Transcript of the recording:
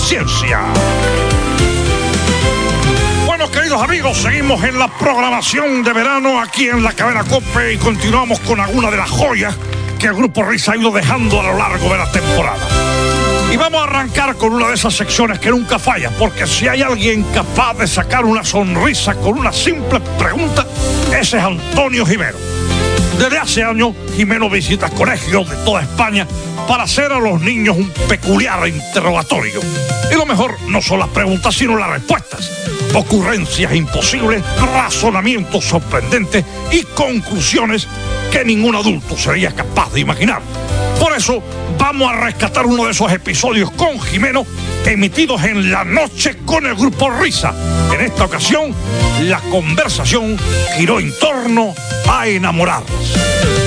conciencia. Bueno, queridos amigos, seguimos en la programación de verano aquí en la Cadena COPE y continuamos con alguna de las joyas que el Grupo Risa ha ido dejando a lo largo de la temporada. Y vamos a arrancar con una de esas secciones que nunca falla, porque si hay alguien capaz de sacar una sonrisa con una simple pregunta, ese es Antonio Gimeno. Desde hace años, Gimeno visita colegios de toda España para hacer a los niños un peculiar interrogatorio. Y lo mejor no son las preguntas, sino las respuestas. Ocurrencias imposibles, razonamientos sorprendentes y conclusiones que ningún adulto sería capaz de imaginar. Por eso, vamos a rescatar uno de esos episodios con Gimeno, emitidos en la noche con el Grupo Risa. En esta ocasión, la conversación giró en torno a enamorarnos.